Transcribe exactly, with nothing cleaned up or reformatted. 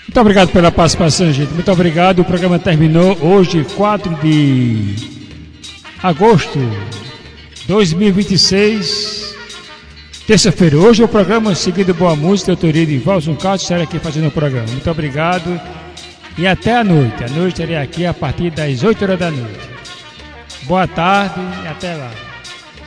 Muito obrigado pela participação, gente. Muito obrigado. O programa terminou hoje, quatro de agosto de dois mil e vinte e seis, terça-feira. Hoje o programa Seguindo Boa Música, autoria de Valson Castro, estarei aqui fazendo o programa. Muito obrigado e até a noite. A noite estarei aqui a partir das oito horas da noite. Boa tarde e até lá.